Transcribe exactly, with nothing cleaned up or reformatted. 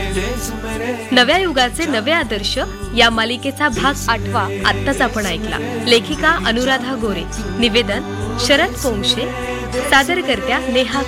नव्या युगाचे नवे आदर्श या मालिकेचा भाग आठवा आत्ताच आपण ऐकला. लेखिका अनुराधा गोरे, निवेदन शरद पोंक्षे, सादरकर्त्या नेहा